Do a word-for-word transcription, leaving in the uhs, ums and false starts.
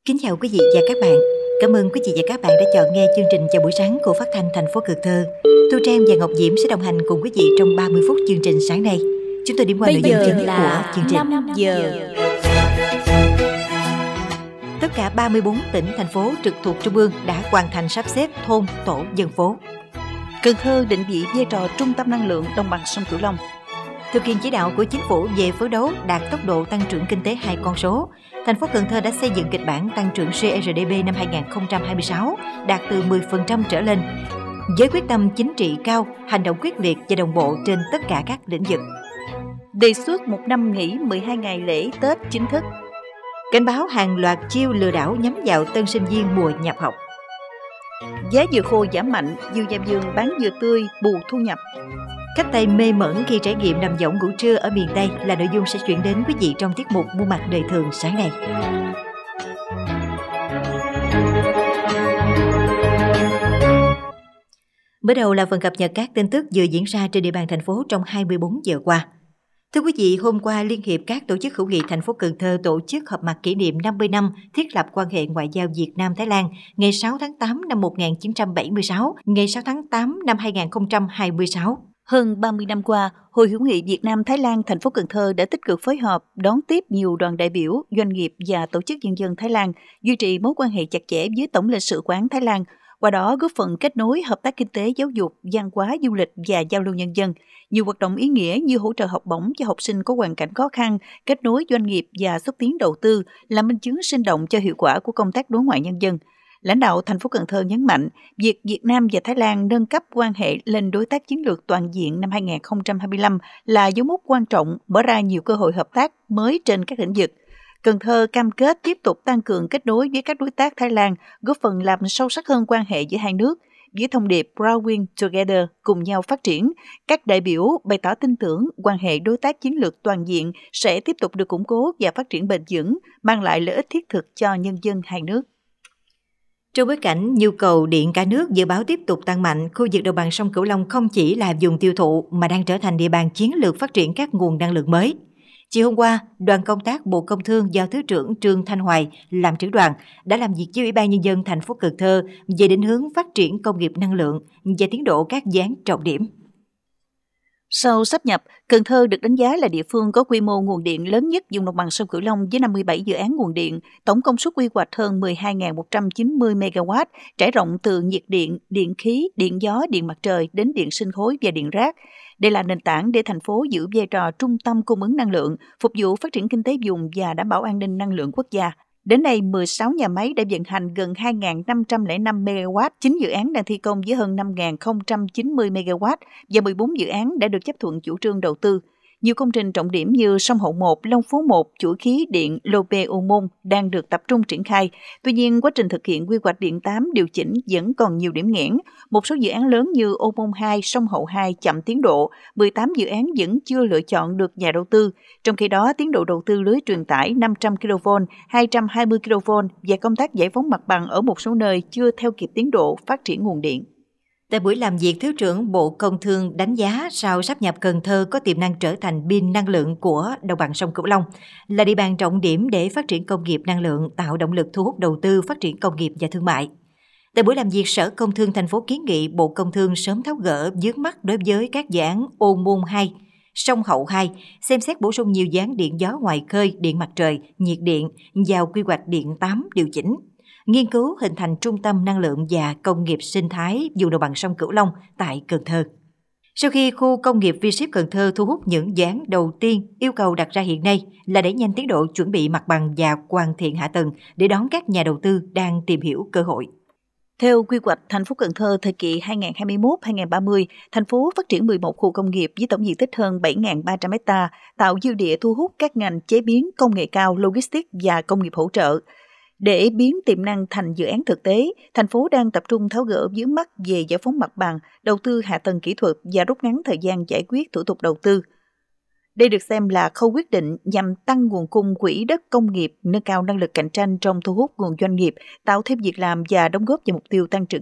Kính chào quý vị và các bạn. Cảm ơn quý vị và các bạn đã chọn nghe chương trình Chào buổi sáng của Phát thanh thành phố Cần Thơ. Thu Trang và Ngọc Diễm sẽ đồng hành cùng quý vị trong ba mươi phút chương trình sáng nay. Chúng tôi điểm qua nội dung chính của chương trình. năm giờ. Tất cả ba mươi bốn tỉnh, thành phố trực thuộc Trung ương đã hoàn thành sắp xếp thôn, tổ dân phố. Cần Thơ định vị vai trò trung tâm năng lượng đồng bằng sông Cửu Long. Thực hiện chỉ đạo của chính phủ về phấn đấu đạt tốc độ tăng trưởng kinh tế hai con số, thành phố Cần Thơ đã xây dựng kịch bản tăng trưởng giê rờ đê pê năm hai không hai sáu đạt từ mười phần trăm trở lên, với quyết tâm chính trị cao, hành động quyết liệt và đồng bộ trên tất cả các lĩnh vực. Đề xuất một năm nghỉ mười hai ngày lễ Tết chính thức. Cảnh báo hàng loạt chiêu lừa đảo nhắm vào tân sinh viên mùa nhập học. Giá dừa khô giảm mạnh, dưa Gia Dương bán dừa tươi bù thu nhập. Cách tay mê mẩn khi trải nghiệm nằm võng ngủ trưa ở miền Tây là nội dung sẽ chuyển đến quý vị trong tiết mục Muôn mặt đời thường sáng nay. Mở đầu là phần cập nhật các tin tức vừa diễn ra trên địa bàn thành phố trong hai mươi bốn giờ qua. Thưa quý vị, hôm qua Liên hiệp các tổ chức hữu nghị thành phố Cần Thơ tổ chức họp mặt kỷ niệm năm mươi năm thiết lập quan hệ ngoại giao Việt Nam-Thái Lan ngày sáu tháng tám năm một nghìn chín trăm bảy mươi sáu, ngày sáu tháng tám năm hai không hai sáu. Hơn ba mươi năm qua, Hội hữu nghị Việt Nam-Thái Lan thành phố Cần Thơ đã tích cực phối hợp, đón tiếp nhiều đoàn đại biểu, doanh nghiệp và tổ chức nhân dân Thái Lan, duy trì mối quan hệ chặt chẽ với Tổng lãnh sự quán Thái Lan, qua đó góp phần kết nối hợp tác kinh tế, giáo dục, văn hóa, du lịch và giao lưu nhân dân. Nhiều hoạt động ý nghĩa như hỗ trợ học bổng cho học sinh có hoàn cảnh khó khăn, kết nối doanh nghiệp và xúc tiến đầu tư là minh chứng sinh động cho hiệu quả của công tác đối ngoại nhân dân. Lãnh đạo thành phố Cần Thơ nhấn mạnh, việc Việt Nam và Thái Lan nâng cấp quan hệ lên đối tác chiến lược toàn diện năm hai không hai lăm là dấu mốc quan trọng, mở ra nhiều cơ hội hợp tác mới trên các lĩnh vực. Cần Thơ cam kết tiếp tục tăng cường kết nối với các đối tác Thái Lan, góp phần làm sâu sắc hơn quan hệ giữa hai nước. Với thông điệp Growing Together, cùng nhau phát triển, các đại biểu bày tỏ tin tưởng quan hệ đối tác chiến lược toàn diện sẽ tiếp tục được củng cố và phát triển bền vững, mang lại lợi ích thiết thực cho nhân dân hai nước. Trong bối cảnh nhu cầu điện cả nước dự báo tiếp tục tăng mạnh, khu vực đồng bằng sông Cửu Long không chỉ là vùng tiêu thụ mà đang trở thành địa bàn chiến lược phát triển các nguồn năng lượng mới. Chiều hôm qua, đoàn công tác Bộ Công Thương do Thứ trưởng Trương Thanh Hoài làm trưởng đoàn đã làm việc với Ủy ban Nhân dân thành phố Cần Thơ về định hướng phát triển công nghiệp năng lượng và tiến độ các dự án trọng điểm. Sau sáp nhập, Cần Thơ được đánh giá là địa phương có quy mô nguồn điện lớn nhất vùng đồng bằng sông Cửu Long với năm mươi bảy dự án nguồn điện, tổng công suất quy hoạch hơn mười hai nghìn một trăm chín mươi mê ga oát, trải rộng từ nhiệt điện, điện khí, điện gió, điện mặt trời đến điện sinh khối và điện rác. Đây là nền tảng để thành phố giữ vai trò trung tâm cung ứng năng lượng, phục vụ phát triển kinh tế vùng và đảm bảo an ninh năng lượng quốc gia. Đến nay, mười sáu nhà máy đã vận hành gần hai nghìn năm trăm lẻ năm mê ga oát, chín dự án đang thi công với hơn năm nghìn không trăm chín mươi mê ga oát và mười bốn dự án đã được chấp thuận chủ trương đầu tư. Nhiều công trình trọng điểm như sông Hậu một, Long Phú một, chuỗi khí điện Lô Pê Ô Môn đang được tập trung triển khai. Tuy nhiên, quá trình thực hiện quy hoạch điện tám điều chỉnh vẫn còn nhiều điểm nghẽn. Một số dự án lớn như Ô Môn hai, sông Hậu hai chậm tiến độ, mười tám dự án vẫn chưa lựa chọn được nhà đầu tư. Trong khi đó, tiến độ đầu tư lưới truyền tải năm trăm ki lô vôn, hai trăm hai mươi ki lô vôn và công tác giải phóng mặt bằng ở một số nơi chưa theo kịp tiến độ phát triển nguồn điện. Tại buổi làm việc, Thứ trưởng Bộ Công Thương đánh giá sau sáp nhập Cần Thơ có tiềm năng trở thành pin năng lượng của đồng bằng sông Cửu Long, là địa bàn trọng điểm để phát triển công nghiệp năng lượng, tạo động lực thu hút đầu tư phát triển công nghiệp và thương mại. Tại buổi làm việc, Sở Công Thương thành phố kiến nghị Bộ Công Thương sớm tháo gỡ vướng mắc đối với các dự án Ô Môn hai, sông Hậu hai, xem xét bổ sung nhiều dự án điện gió ngoài khơi, điện mặt trời, nhiệt điện vào quy hoạch điện tám điều chỉnh. Nghiên cứu hình thành trung tâm năng lượng và công nghiệp sinh thái vùng đồng bằng sông Cửu Long tại Cần Thơ. Sau khi khu công nghiệp V ship Cần Thơ thu hút những dự án đầu tiên, yêu cầu đặt ra hiện nay là đẩy nhanh tiến độ chuẩn bị mặt bằng và hoàn thiện hạ tầng để đón các nhà đầu tư đang tìm hiểu cơ hội. Theo quy hoạch thành phố Cần Thơ thời kỳ hai nghìn không trăm hai mươi mốt đến hai nghìn không trăm ba mươi, thành phố phát triển mười một khu công nghiệp với tổng diện tích hơn bảy nghìn ba trăm héc ta, tạo dư địa thu hút các ngành chế biến, công nghệ cao, logistics và công nghiệp hỗ trợ. Để biến tiềm năng thành dự án thực tế, thành phố đang tập trung tháo gỡ vướng mắc về giải phóng mặt bằng, đầu tư hạ tầng kỹ thuật và rút ngắn thời gian giải quyết thủ tục đầu tư. Đây được xem là khâu quyết định nhằm tăng nguồn cung quỹ đất công nghiệp, nâng cao năng lực cạnh tranh trong thu hút nguồn doanh nghiệp, tạo thêm việc làm và đóng góp vào mục tiêu tăng trưởng